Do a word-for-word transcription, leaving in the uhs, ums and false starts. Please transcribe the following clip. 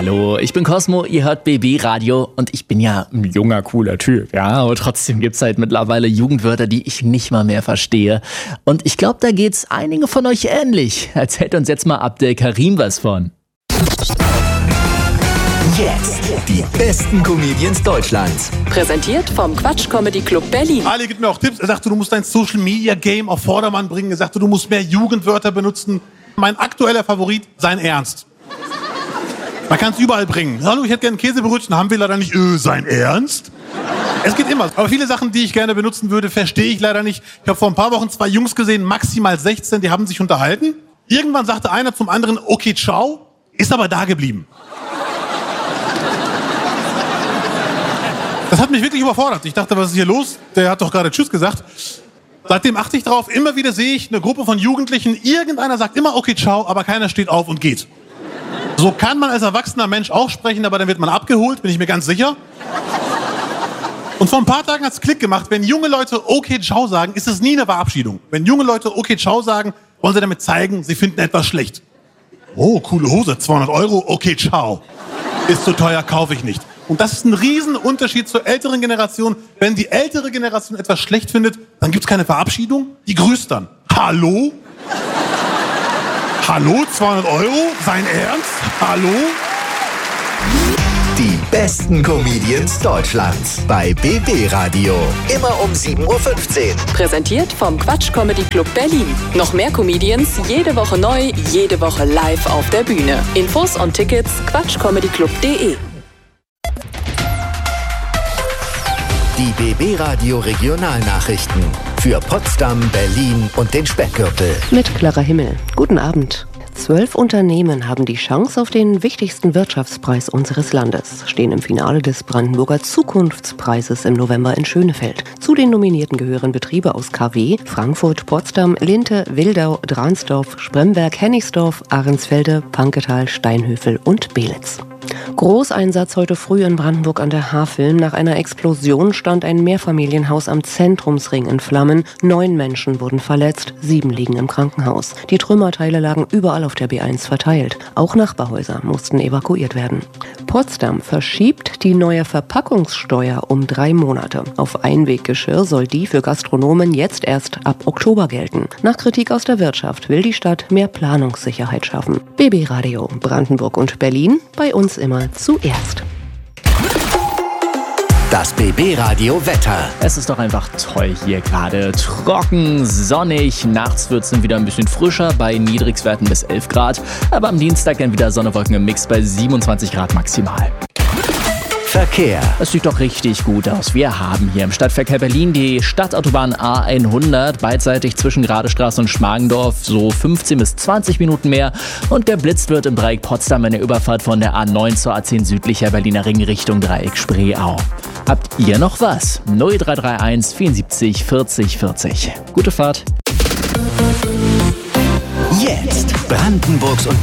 Hallo, ich bin Cosmo, ihr hört B B Radio und ich bin ja ein junger, cooler Typ, ja, aber trotzdem gibt's halt mittlerweile Jugendwörter, die ich nicht mal mehr verstehe. Und ich glaube, da geht's einigen von euch ähnlich. Erzählt uns jetzt mal Abdel Karim was von. Jetzt die besten Comedians Deutschlands. Präsentiert vom Quatsch Comedy Club Berlin. Ali gibt mir auch Tipps. Er sagte, du musst dein Social Media Game auf Vordermann bringen. Er sagte, du musst mehr Jugendwörter benutzen. Mein aktueller Favorit, sein Ernst. Man kann es überall bringen. Hallo, ich hätte gerne Käsebrötchen, haben wir leider nicht. Öh, sein Ernst? Es geht immer. Aber viele Sachen, die ich gerne benutzen würde, verstehe ich leider nicht. Ich habe vor ein paar Wochen zwei Jungs gesehen, maximal sechzehn, die haben sich unterhalten. Irgendwann sagte einer zum anderen, okay, ciao, ist aber da geblieben. Das hat mich wirklich überfordert. Ich dachte, was ist hier los? Der hat doch gerade Tschüss gesagt. Seitdem achte ich drauf. Immer wieder sehe ich eine Gruppe von Jugendlichen. Irgendeiner sagt immer okay, ciao, aber keiner steht auf und geht. So kann man als erwachsener Mensch auch sprechen, aber dann wird man abgeholt, bin ich mir ganz sicher. Und vor ein paar Tagen hat's Klick gemacht. Wenn junge Leute okay, ciao sagen, ist es nie eine Verabschiedung. Wenn junge Leute okay, ciao sagen, wollen sie damit zeigen, sie finden etwas schlecht. Oh, coole Hose, zweihundert Euro, okay, ciao. Ist zu teuer, kaufe ich nicht. Und das ist ein Riesenunterschied zur älteren Generation. Wenn die ältere Generation etwas schlecht findet, dann gibt's keine Verabschiedung. Die grüßt dann. Hallo? Hallo, zweihundert Euro? Sein Ernst? Hallo? Die besten Comedians Deutschlands bei B B Radio. Immer um sieben Uhr fünfzehn. Präsentiert vom Quatsch Comedy Club Berlin. Noch mehr Comedians, jede Woche neu, jede Woche live auf der Bühne. Infos und Tickets quatschcomedyclub punkt de. Die B B Radio Regionalnachrichten für Potsdam, Berlin und den Speckgürtel. Mit Clara Himmel. Guten Abend. Zwölf Unternehmen haben die Chance auf den wichtigsten Wirtschaftspreis unseres Landes, stehen im Finale des Brandenburger Zukunftspreises im November in Schönefeld. Zu den Nominierten gehören Betriebe aus K W, Frankfurt, Potsdam, Linte, Wildau, Dransdorf, Spremberg, Hennigsdorf, Ahrensfelde, Panketal, Steinhöfel und Belitz. Großeinsatz heute früh in Brandenburg an der Haveln. Nach einer Explosion stand ein Mehrfamilienhaus am Zentrumsring in Flammen. Neun Menschen wurden verletzt, sieben liegen im Krankenhaus. Die Trümmerteile lagen überall auf der B eins verteilt. Auch Nachbarhäuser mussten evakuiert werden. Potsdam verschiebt die neue Verpackungssteuer um drei Monate. Auf Einweggeschirr soll die für Gastronomen jetzt erst ab Oktober gelten. Nach Kritik aus der Wirtschaft will die Stadt mehr Planungssicherheit schaffen. B B Radio, Brandenburg und Berlin, bei uns immer zuerst. Das B B Radio Wetter. Es ist doch einfach toll hier gerade. Trocken, sonnig. Nachts wird es dann wieder ein bisschen frischer bei Niedrigstwerten bis elf Grad. Aber am Dienstag dann wieder Sonne-Wolken im Mix bei siebenundzwanzig Grad maximal. Verkehr. Es sieht doch richtig gut aus. Wir haben hier im Stadtverkehr Berlin die Stadtautobahn A hundert, beidseitig zwischen Gradestraße und Schmargendorf, so fünfzehn bis zwanzig Minuten mehr. Und geblitzt wird im Dreieck Potsdam in der Überfahrt von der A neun zur A zehn südlicher Berliner Ring Richtung Dreieck Spreeau. Habt ihr noch was? null drei drei eins vierundsiebzig vierzig vierzig. Gute Fahrt. Jetzt Brandenburgs und